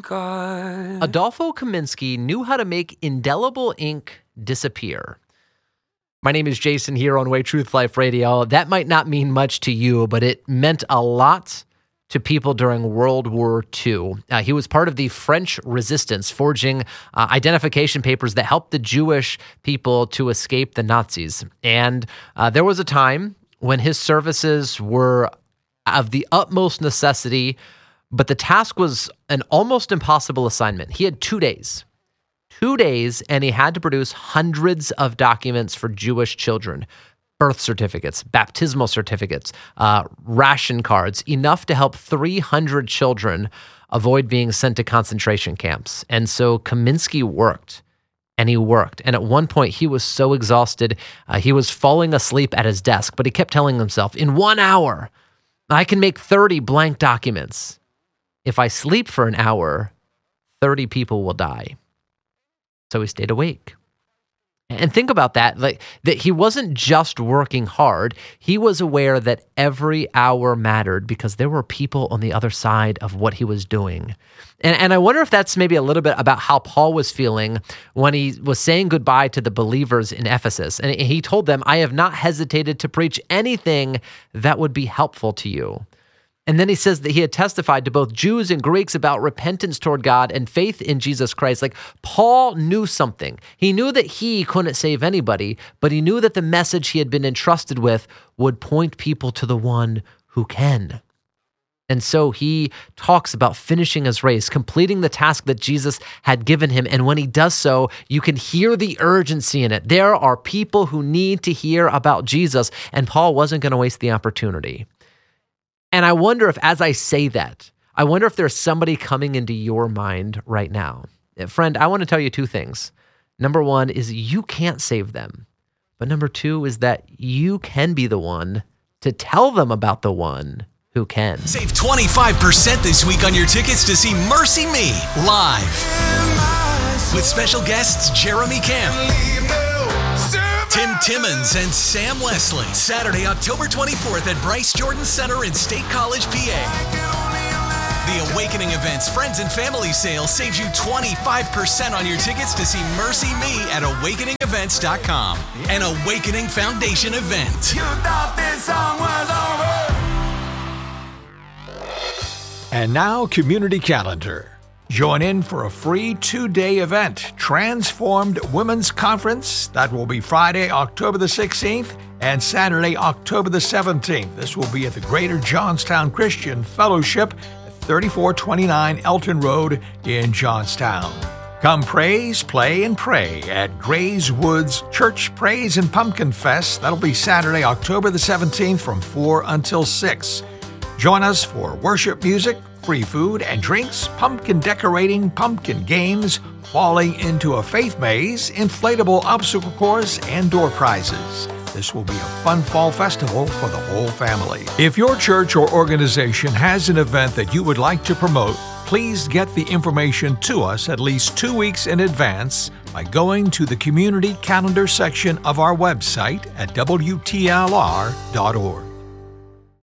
God. Adolfo Kaminsky knew how to make indelible ink disappear. My name is Jason here on Way Truth Life Radio. That might not mean much to you, but it meant a lot to people during World War II. He was part of the French resistance, forging identification papers that helped the Jewish people to escape the Nazis. And there was a time when his services were of the utmost necessity, but the task was an almost impossible assignment. He had 2 days. 2 days, and he had to produce hundreds of documents for Jewish children. Birth certificates, baptismal certificates, ration cards, enough to help 300 children avoid being sent to concentration camps. And so Kaminsky worked, and he worked. And at one point, he was so exhausted, he was falling asleep at his desk, but he kept telling himself, in 1 hour, I can make 30 blank documents. If I sleep for an hour, 30 people will die. So he stayed awake. And think about that, like that he wasn't just working hard. He was aware that every hour mattered because there were people on the other side of what he was doing. And I wonder if that's maybe a little bit about how Paul was feeling when he was saying goodbye to the believers in Ephesus. And he told them, I have not hesitated to preach anything that would be helpful to you. And then he says that he had testified to both Jews and Greeks about repentance toward God and faith in Jesus Christ. Like Paul knew something. He knew that he couldn't save anybody, but he knew that the message he had been entrusted with would point people to the one who can. And so he talks about finishing his race, completing the task that Jesus had given him. And when he does so, you can hear the urgency in it. There are people who need to hear about Jesus, and Paul wasn't going to waste the opportunity. And I wonder if, as I say that, I wonder if there's somebody coming into your mind right now. Friend, I want to tell you two things. Number one is you can't save them. But number two is that you can be the one to tell them about the one who can. Save 25% this week on your tickets to see Mercy Me live. With special guests Jeremy Camp, Tim Timmons, and Sam Leslie. Saturday, October 24th at Bryce Jordan Center in State College, PA. The Awakening Events Friends and Family Sale saves you 25% on your tickets to see Mercy Me at awakeningevents.com. An Awakening Foundation event. You thought this song was over. And now, Community Calendar. Join in for a free 2-day event, Transformed Women's Conference. That will be Friday, October the 16th and Saturday, October the 17th. This will be at the Greater Johnstown Christian Fellowship at 3429 Elton Road in Johnstown. Come praise, play, and pray at Grays Woods Church Praise and Pumpkin Fest. That'll be Saturday, October the 17th from 4 until 6. Join us for worship music, free food and drinks, pumpkin decorating, pumpkin games, falling into a faith maze, inflatable obstacle course, and door prizes. This will be a fun fall festival for the whole family. If your church or organization has an event that you would like to promote, please get the information to us at least 2 weeks in advance by going to the community calendar section of our website at WTLR.org.